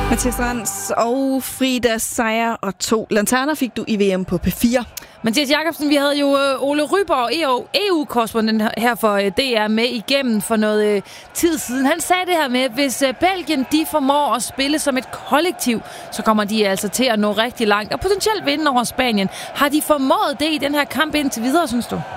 Mathias Rans og Frida Seier og 2 lanterner fik du i VM på P4. Mathias Jakobsen, vi havde jo Ole Ryborg, EU-korrespondent her for DR, med igennem for noget tid siden. Han sagde det her med, at hvis Belgien de formår at spille som et kollektiv, så kommer de altså til at nå rigtig langt og potentielt vinde over Spanien. Har de formået det i den her kamp indtil videre, synes du?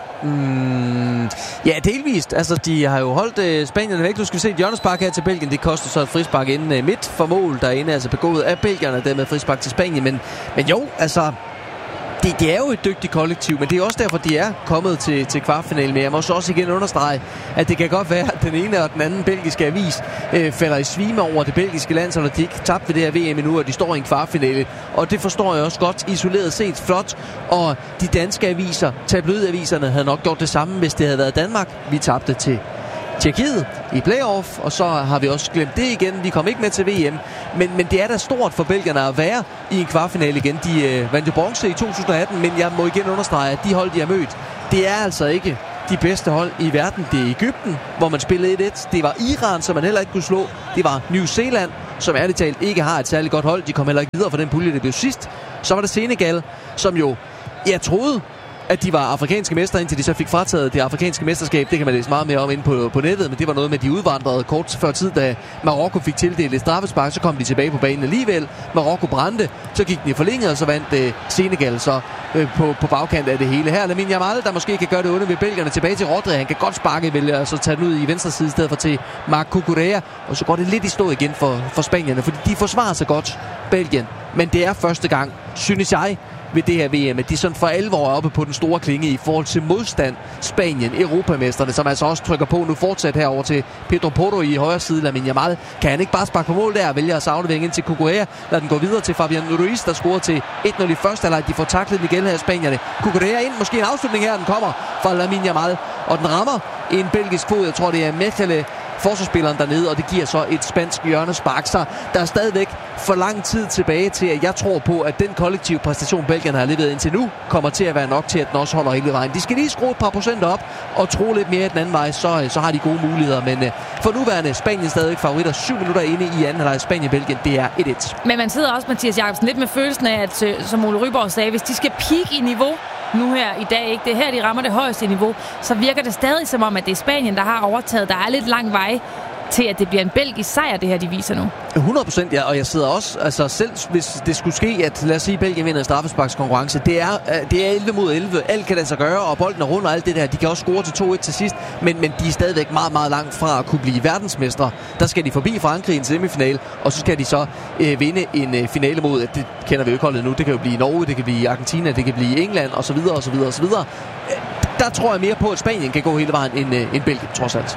Ja, delvist. Altså, de har jo holdt spanierne væk. Nu skal vi se et hjørnespark her til Belgien. Det koster så et frispark inden midt for mål derinde, altså begået af belgierne, dermed frispark til Spanien. Men jo, altså, det er jo et dygtigt kollektiv, men det er også derfor, de er kommet til kvartfinalen. Men jeg må så også igen understrege, at det kan godt være, at den ene og den anden belgiske avis falder i svime over det belgiske land, så de ikke tabte ved det her VM endnu, og de står i en kvartfinale. Og det forstår jeg også godt isoleret set flot. Og de danske aviser, tabloidaviserne, havde nok gjort det samme, hvis det havde været Danmark. Vi tabte til Tjekkiet i playoff, og så har vi også glemt det igen. Vi kom ikke med til VM, men det er da stort for belgierne at være i en kvartfinale igen. De vandt jo bronze i 2018, men jeg må igen understrege, at de hold, de har mødt, det er altså ikke de bedste hold i verden. Det er Egypten, hvor man spillede 1-1. Det var Iran, som man heller ikke kunne slå. Det var New Zealand, som ærligt talt ikke har et særligt godt hold. De kom heller ikke videre for den pulje, det blev sidst. Så var det Senegal, som jo, jeg troede, at de var afrikanske mestre, indtil de så fik frataget det afrikanske mesterskab. Det kan man læse meget mere om inde på nettet, men det var noget med, de udvandrede kort før tid, da Marokko fik tildelt et straffespark. Så kom de tilbage på banen alligevel. Marokko brændte, så gik den i forlænget, og så vandt Senegal så på bagkant af det hele. Her Lamine Yamal, der måske kan gøre det onde ved belgierne, tilbage til Rodri. Han kan godt sparke, vælge og så tage den ud i venstre side i stedet for til Marc Cucurella. Og så går det lidt i stå igen for spanierne, fordi de forsvarer sig godt, Belgien. Men det er første gang, synes jeg, ved det her VM, at de sådan for alvor er oppe på den store klinge i forhold til modstand. Spanien, europamesterne, som altså også trykker på nu fortsat herover til Pedro Porro i højre side. Lamine Yamal, kan han ikke bare sparke på mål der, vælger at aflevering ind til Cucurella, lad den gå videre til Fabian Ruiz, der scorer til 1-0 i første halvleg. De får taklet den igen her, Spanierne. Cucurella ind, måske en afslutning her, den kommer fra Lamine Yamal, og den rammer en belgisk fod. Jeg tror, det er Mechele, forsvarsspilleren dernede, og det giver så et spansk hjørnespark. Så der er stadigvæk for lang tid tilbage til, at jeg tror på, at den kollektive præstation, Belgien har leveret indtil nu, kommer til at være nok til, at den også holder hele vejen. De skal lige skrue et par procent op og tro lidt mere i den anden vej, så har de gode muligheder. Men for nuværende Spanien stadigvæk favoritter. 7 minutter inde i anden halvleg. Spanien-Belgien, det er 1-1. Men man sidder også, Mathias Jakobsen, lidt med følelsen af, at som Ole Ryborg sagde, hvis de skal peak i niveau nu her i dag, ikke? Det her, de rammer det højeste niveau, så virker det stadig som om, at det er Spanien, der har overtaget. Der er lidt lang vej til, at det bliver en belgisk sejr, det her, de viser nu. 100%, ja, og jeg sidder også, altså selv hvis det skulle ske, at lad os sige, Belgien vinder en straffesparkskonkurrence, det er 11 mod 11, alt kan lade sig gøre, og bolden er rundt og alt det der, de kan også score til 2-1 til sidst, men de er stadigvæk meget, meget langt fra at kunne blive verdensmestre. Der skal de forbi Frankrig i en semifinal, og så skal de så vinde en finale mod, det kender vi jo ikke holdet nu, det kan jo blive Norge, det kan blive Argentina, det kan blive England, og så videre, og så videre, og så videre. Der tror jeg mere på, at Spanien kan gå hele vejen end Belgien, trods alt.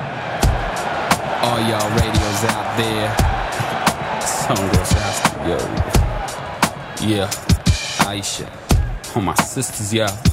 All y'all radios out there. Some goes out to yo. Yeah, Aisha. All my sisters, yeah.